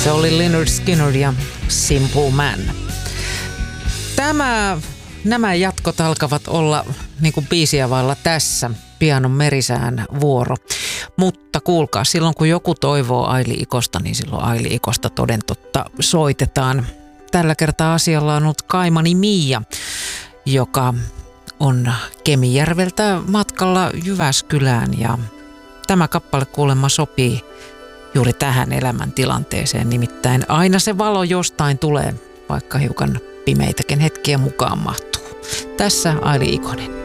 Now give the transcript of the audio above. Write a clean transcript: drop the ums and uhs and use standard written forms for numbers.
Se oli Lynyrd Skynyrd ja Simple Man. Nämä jatkot alkavat olla niin kuin biisiä vailla tässä. Pian on Merisään vuoro. Mutta kuulkaa, silloin kun joku toivoo Aili Ikosta, niin silloin Aili Ikosta toden totta soitetaan. Tällä kertaa asialla on ollut kaimani Miia, joka on Kemijärveltä matkalla Jyväskylään. Ja tämä kappale kuulemma sopii juuri tähän elämäntilanteeseen. Nimittäin aina se valo jostain tulee, vaikka hiukan pimeitäkin hetkiä mukaan mahtuu. Tässä Aili Ikonen.